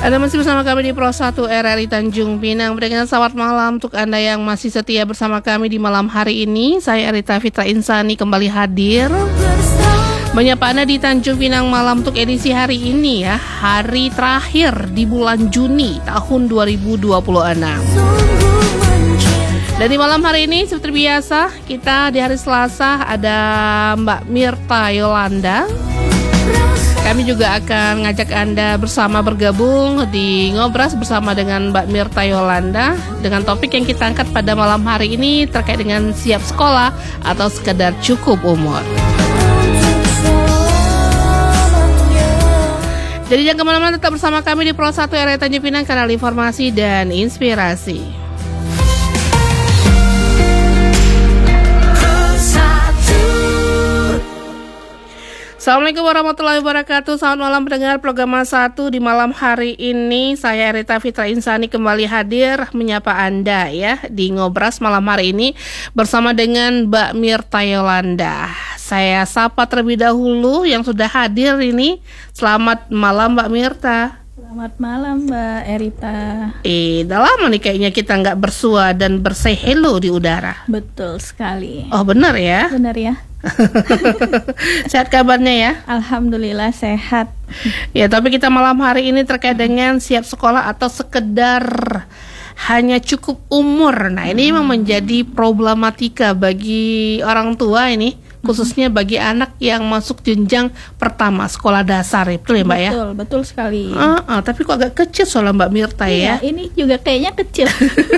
Anda masih bersama kami di Pro 1 RRI Tanjung Pinang. Berikan selamat malam untuk Anda yang masih setia bersama kami di malam hari ini. Saya Arita Fitra Insani kembali hadir menyapa Anda di Tanjung Pinang malam untuk edisi hari ini ya. Hari terakhir di bulan Juni tahun 2026. Dan di malam hari ini seperti biasa kita di hari Selasa ada Mbak Mirta Yolanda. Kami juga akan ngajak Anda bersama bergabung di Ngobras bersama dengan Mbak Mirta Yolanda dengan topik yang kita angkat pada malam hari ini terkait dengan siap sekolah atau sekedar cukup umur. Jadi jangan kemana-mana, tetap bersama kami di Pro 1 RRI Tanjung Pinang, kanal informasi dan inspirasi. Assalamualaikum warahmatullahi wabarakatuh. Selamat malam pendengar program 1 di malam hari ini. Saya Arita Fitra Insani kembali hadir menyapa Anda ya di Ngobras malam hari ini bersama dengan Mbak Mirta Yolanda. Saya sapa terlebih dahulu yang sudah hadir ini. Selamat malam Mbak Mirta. Selamat malam Mbak Erita. Udah lama nih kayaknya kita nggak bersua dan bersay hello di udara. Betul sekali. Oh benar ya? Benar ya. Sehat kabarnya ya? Alhamdulillah sehat. Ya, tapi kita malam hari ini terkait dengan siap sekolah atau sekedar hanya cukup umur. Nah, ini memang menjadi problematika bagi orang tua ini, khususnya bagi anak yang masuk jenjang pertama sekolah dasar, betul ya Mbak ya? Betul sekali. Tapi kok agak kecil soalnya Mbak Mirta ya? Ini juga kayaknya kecil.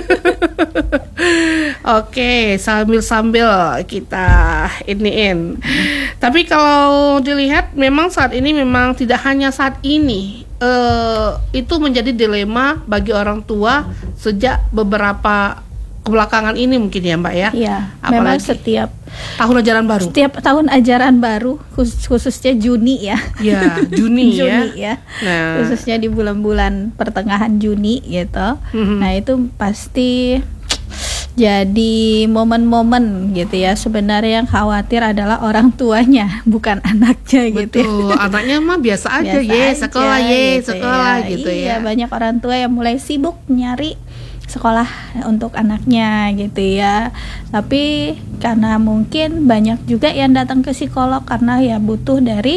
Oke, sambil kita iniin. Tapi kalau dilihat memang saat ini memang tidak hanya saat ini. Itu menjadi dilema bagi orang tua sejak beberapa kebelakangan ini mungkin ya Mbak ya. Iya. Apalagi memang setiap tahun ajaran baru. Setiap tahun ajaran baru khususnya Juni ya. Ya, Juni ya. Nah, khususnya di bulan-bulan pertengahan Juni gitu. Nah, itu pasti jadi momen-momen gitu ya. Sebenarnya yang khawatir adalah orang tuanya, bukan anaknya gitu. Betul, anaknya mah biasa aja, sekolah gitu ya. Iya, banyak orang tua yang mulai sibuk nyari sekolah untuk anaknya gitu ya. Tapi karena mungkin banyak juga yang datang ke psikolog karena ya butuh dari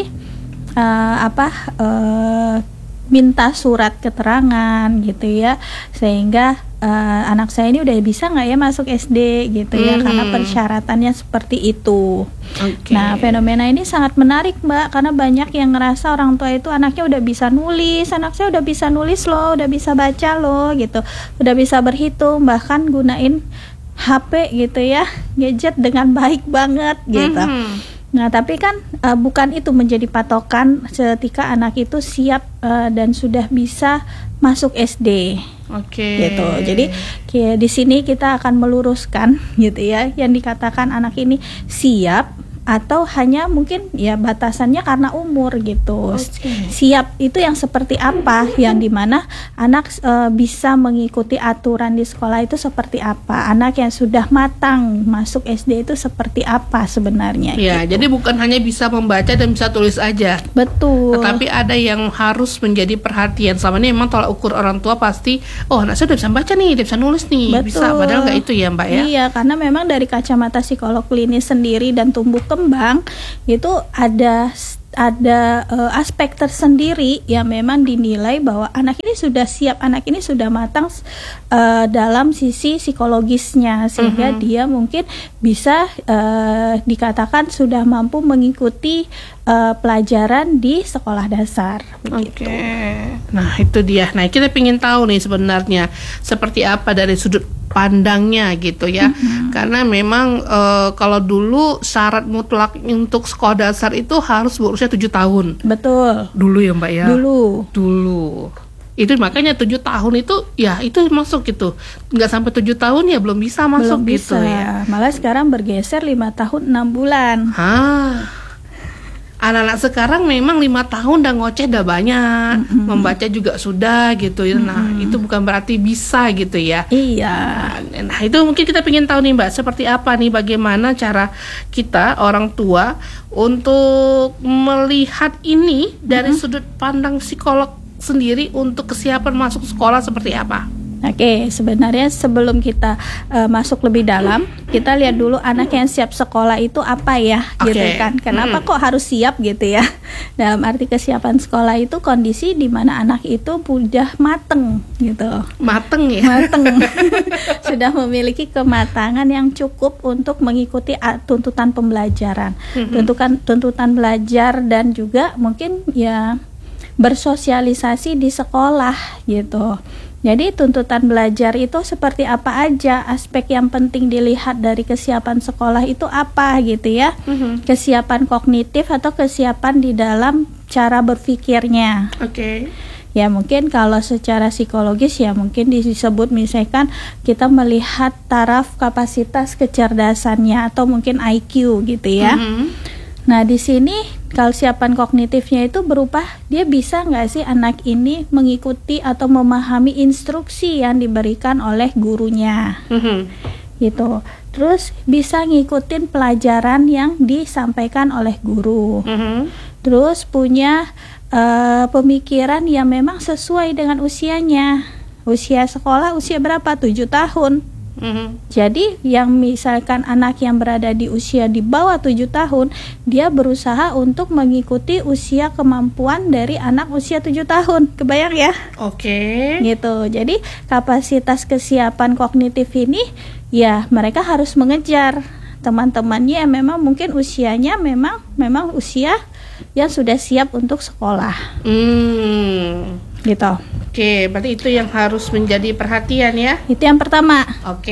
minta surat keterangan gitu ya, sehingga anak saya ini udah bisa nggak ya masuk SD gitu ya, karena persyaratannya seperti itu. Nah, fenomena ini sangat menarik Mbak, karena banyak yang ngerasa orang tua itu anaknya udah bisa nulis, anak saya udah bisa nulis loh, udah bisa baca loh gitu, udah bisa berhitung, bahkan gunain HP gitu ya, gadget dengan baik banget gitu. Nah, tapi kan bukan itu menjadi patokan ketika anak itu siap dan sudah bisa masuk SD. Gitu. Jadi di sini kita akan meluruskan gitu ya, yang dikatakan anak ini siap atau hanya mungkin ya batasannya karena umur gitu. Siap itu yang seperti apa, yang dimana anak bisa mengikuti aturan di sekolah itu seperti apa, anak yang sudah matang masuk SD itu seperti apa sebenarnya ya, gitu. Jadi bukan hanya bisa membaca dan bisa tulis aja. Betul. Tetapi ada yang harus menjadi perhatian. Selama ini memang tolak ukur orang tua pasti, oh anak saya udah bisa baca nih, udah bisa nulis nih. Betul. Bisa, padahal nggak itu ya Mbak ya. Iya, karena memang dari kacamata psikolog klinis sendiri dan tumbuh kembang itu ada aspek tersendiri yang memang dinilai bahwa anak ini sudah siap, anak ini sudah matang dalam sisi psikologisnya, sehingga dia mungkin bisa dikatakan sudah mampu mengikuti pelajaran di sekolah dasar. Begitu. Nah itu dia. Nah kita ingin tahu nih sebenarnya seperti apa dari sudut pandangnya gitu ya. Karena memang kalau dulu syarat mutlak untuk sekolah dasar itu harus berusia 7 tahun. Betul. Dulu ya Mbak ya. Dulu. Itu makanya 7 tahun itu ya itu masuk gitu. Nggak sampai 7 tahun ya belum bisa masuk gitu ya. Malah sekarang bergeser 5 tahun 6 bulan. Anak-anak sekarang memang 5 tahun udah ngoceh udah banyak, membaca juga sudah gitu ya. Nah itu bukan berarti bisa gitu ya. Iya. Nah itu mungkin kita pengen tahu nih Mbak, seperti apa nih, bagaimana cara kita orang tua untuk melihat ini dari sudut pandang psikolog sendiri untuk kesiapan masuk sekolah seperti apa? Oke, sebenarnya sebelum kita masuk lebih dalam, kita lihat dulu anak yang siap sekolah itu apa ya, gitu kan? Kenapa kok harus siap gitu ya? Dalam arti kesiapan sekolah itu kondisi di mana anak itu sudah mateng, gitu. Mateng ya? Mateng, sudah memiliki kematangan yang cukup untuk mengikuti tuntutan pembelajaran, tuntutan belajar dan juga mungkin ya bersosialisasi di sekolah gitu. Jadi tuntutan belajar itu seperti apa aja, aspek yang penting dilihat dari kesiapan sekolah itu apa gitu ya. Kesiapan kognitif atau kesiapan di dalam cara berpikirnya. Ya mungkin kalau secara psikologis ya mungkin disebut misalkan kita melihat taraf kapasitas kecerdasannya atau mungkin IQ gitu ya. Nah di sini kalau kesiapan kognitifnya itu berupa dia bisa nggak sih anak ini mengikuti atau memahami instruksi yang diberikan oleh gurunya, gitu. Terus bisa ngikutin pelajaran yang disampaikan oleh guru. Terus punya pemikiran yang memang sesuai dengan usianya. Usia sekolah usia berapa? 7 tahun. Jadi yang misalkan anak yang berada di usia di bawah 7 tahun, dia berusaha untuk mengikuti usia kemampuan dari anak usia 7 tahun. Kebayang ya? Gitu. Jadi kapasitas kesiapan kognitif ini ya mereka harus mengejar teman-temannya yang memang mungkin usianya memang usia yang sudah siap untuk sekolah. Gitu. Berarti itu yang harus menjadi perhatian ya. Itu yang pertama.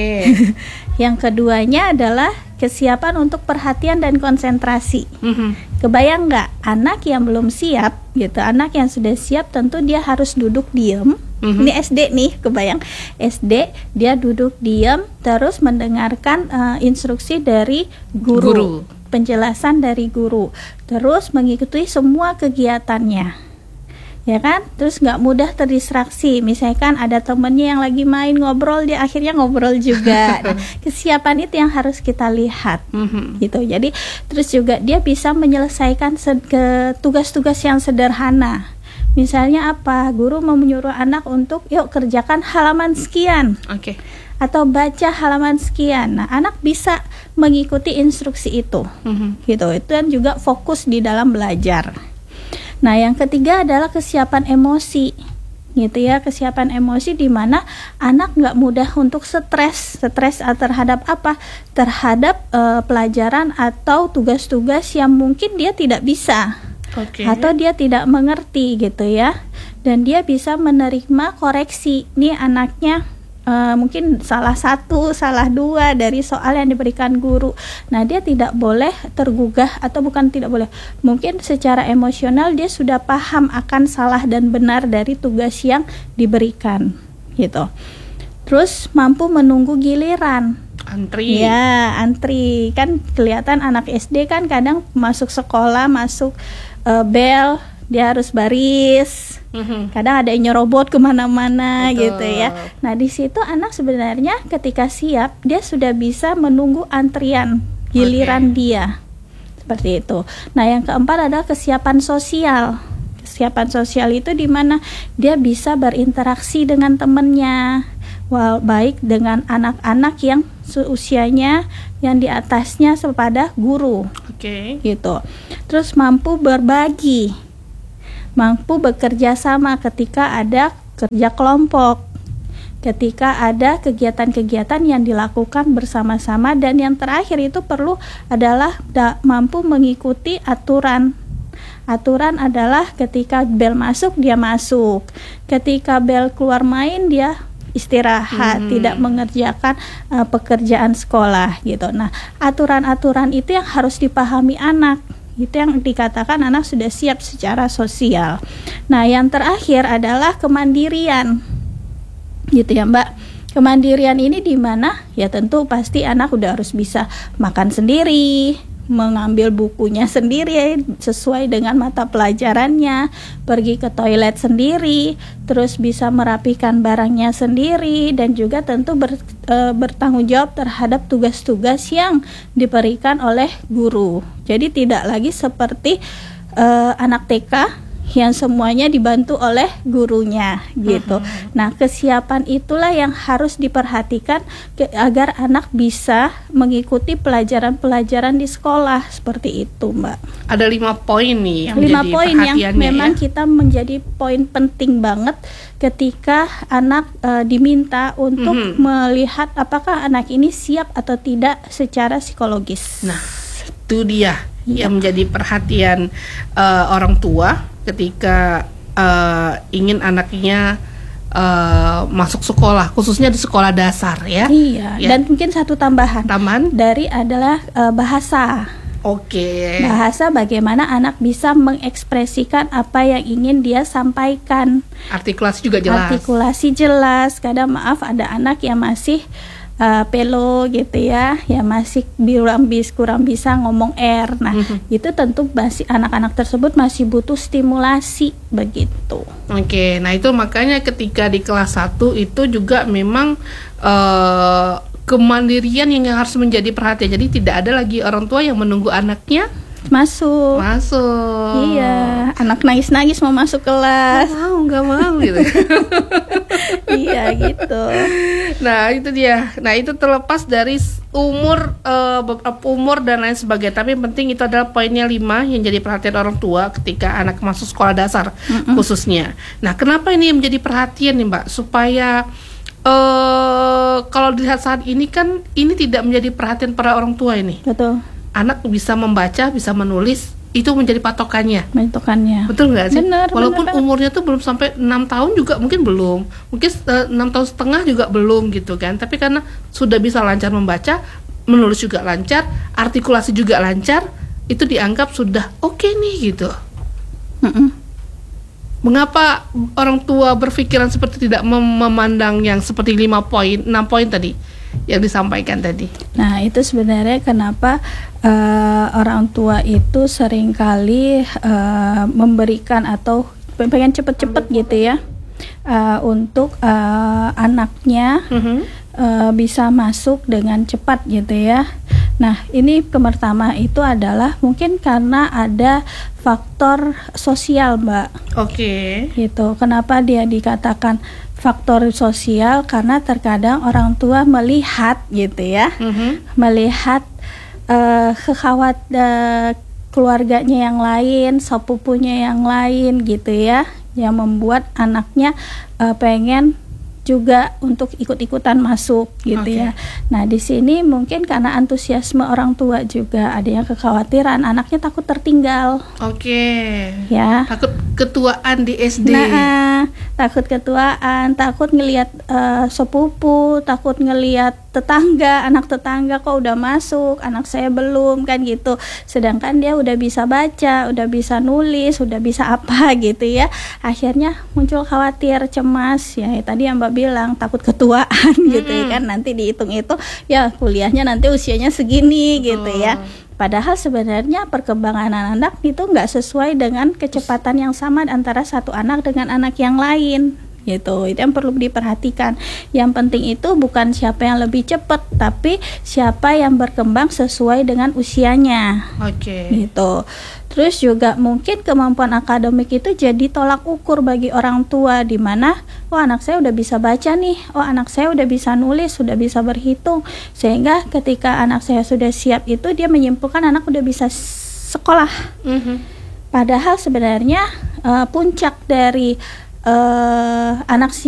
Yang keduanya adalah kesiapan untuk perhatian dan konsentrasi. Kebayang nggak anak yang belum siap gitu, anak yang sudah siap tentu dia harus duduk diam. Ini SD nih, kebayang SD dia duduk diam terus mendengarkan instruksi dari guru, penjelasan dari guru, terus mengikuti semua kegiatannya. Ya kan, terus nggak mudah terdistraksi. Misalkan ada temennya yang lagi main ngobrol, dia akhirnya ngobrol juga. Nah, kesiapan itu yang harus kita lihat, gitu. Jadi terus juga dia bisa menyelesaikan tugas-tugas yang sederhana. Misalnya apa? Guru mau menyuruh anak untuk yuk kerjakan halaman sekian, atau baca halaman sekian. Nah, anak bisa mengikuti instruksi itu, gitu. Itu kan juga fokus di dalam belajar. Nah, yang ketiga adalah kesiapan emosi, gitu ya. Kesiapan emosi di mana anak nggak mudah untuk stres terhadap apa? Terhadap pelajaran atau tugas-tugas yang mungkin dia tidak bisa, atau dia tidak mengerti, gitu ya. Dan dia bisa menerima koreksi. Nih anaknya mungkin salah satu, salah dua dari soal yang diberikan guru. Nah, dia tidak boleh tergugah atau bukan tidak boleh. Mungkin secara emosional dia sudah paham akan salah dan benar dari tugas yang diberikan, gitu. Terus mampu menunggu giliran. Antri. Ya, antri. Kan kelihatan anak SD kan kadang masuk sekolah, masuk bel, dia harus baris. Kadang ada yang nyerobot kemana-mana. Betul. Gitu ya. Nah di situ anak sebenarnya ketika siap dia sudah bisa menunggu antrian giliran dia, seperti itu. Nah yang keempat adalah kesiapan sosial. Kesiapan sosial itu di mana dia bisa berinteraksi dengan temannya, baik dengan anak-anak yang usianya yang di atasnya kepada guru, gitu. Terus mampu berbagi, mampu bekerja sama ketika ada kerja kelompok, ketika ada kegiatan-kegiatan yang dilakukan bersama-sama, dan yang terakhir itu perlu adalah mampu mengikuti aturan. Aturan adalah ketika bel masuk dia masuk, ketika bel keluar main dia istirahat, tidak mengerjakan pekerjaan sekolah, gitu. Nah, aturan-aturan itu yang harus dipahami anak. Itu yang dikatakan anak sudah siap secara sosial. Nah, yang terakhir adalah kemandirian, gitu ya Mbak. Kemandirian ini di mana? Ya tentu pasti anak udah harus bisa makan sendiri, mengambil bukunya sendiri sesuai dengan mata pelajarannya, pergi ke toilet sendiri, terus bisa merapikan barangnya sendiri, dan juga tentu bertanggung jawab terhadap tugas-tugas yang diberikan oleh guru. Jadi tidak lagi seperti anak TK yang semuanya dibantu oleh gurunya gitu. Nah, kesiapan itulah yang harus diperhatikan agar anak bisa mengikuti pelajaran-pelajaran di sekolah seperti itu, Mbak. Ada 5 poin nih yang 5 menjadi poin yang perhatiannya memang ya. kita menjadi poin penting banget ketika anak diminta untuk melihat apakah anak ini siap atau tidak secara psikologis. Nah, itu dia yang menjadi perhatian orang tua ketika ingin anaknya masuk sekolah, khususnya di sekolah dasar ya. Iya. Dan mungkin satu tambahan dari adalah bahasa. Oke. Bahasa, bagaimana anak bisa mengekspresikan apa yang ingin dia sampaikan. Artikulasi juga jelas. Artikulasi jelas. Kadang ada anak yang masih pelo gitu ya, masih kurang bisa ngomong R. Nah, itu tentu masih anak-anak tersebut masih butuh stimulasi begitu. Oke, nah itu makanya ketika di kelas 1 itu juga memang kemandirian yang harus menjadi perhatian. Jadi tidak ada lagi orang tua yang menunggu anaknya masuk. Iya, anak nangis-nangis mau masuk kelas. Nggak mau gitu. Iya gitu. Nah itu dia. Nah itu terlepas dari umur, umur dan lain sebagainya. Tapi yang penting itu adalah poinnya 5 yang jadi perhatian orang tua ketika anak masuk sekolah dasar khususnya. Nah kenapa ini menjadi perhatian nih Mbak? Supaya kalau dilihat saat ini kan ini tidak menjadi perhatian para orang tua ini. Betul. Anak bisa membaca, bisa menulis, itu menjadi patokannya. Betul nggak sih? Benar, walaupun benar. umurnya tuh belum sampai 6 tahun juga mungkin belum, mungkin 6 tahun setengah juga belum gitu kan. Tapi karena sudah bisa lancar membaca, menulis juga lancar, artikulasi juga lancar, itu dianggap sudah oke nih gitu. Mengapa orang tua berpikiran seperti tidak memandang yang seperti 6 poin tadi yang disampaikan tadi? Nah, itu sebenarnya kenapa orang tua itu seringkali memberikan atau pengen cepet-cepet gitu ya untuk anaknya bisa masuk dengan cepat gitu ya. Nah, ini pertama itu adalah mungkin karena ada faktor sosial, Mbak. Oke. Gitu. Kenapa dia dikatakan faktor sosial? Karena terkadang orang tua melihat gitu ya, melihat keluarganya yang lain, sepupunya yang lain gitu ya, yang membuat anaknya pengen juga untuk ikut-ikutan masuk gitu ya. Nah, di sini mungkin karena antusiasme orang tua juga ada yang kekhawatiran anaknya takut tertinggal. Ya. Takut ketuaan di SD. Nah, takut ketuaan, takut ngelihat sepupu, takut ngelihat tetangga, anak tetangga kok udah masuk, anak saya belum kan gitu. Sedangkan dia udah bisa baca, udah bisa nulis, udah bisa apa gitu ya. Akhirnya muncul khawatir, cemas ya. Tadi yang Mbak bilang takut ketuaan gitu ya kan. Nanti dihitung itu ya kuliahnya nanti usianya segini gitu ya. Padahal sebenarnya perkembangan anak itu nggak sesuai dengan kecepatan yang sama antara satu anak dengan anak yang lain gitu. Itu yang perlu diperhatikan. Yang penting itu bukan siapa yang lebih cepat, tapi siapa yang berkembang sesuai dengan usianya. Gitu. Terus juga mungkin kemampuan akademik itu jadi tolak ukur bagi orang tua, di mana anak saya udah bisa baca nih, anak saya udah bisa nulis, sudah bisa berhitung, sehingga ketika anak saya sudah siap itu dia menyimpulkan anak udah bisa sekolah. Padahal sebenarnya puncak dari anak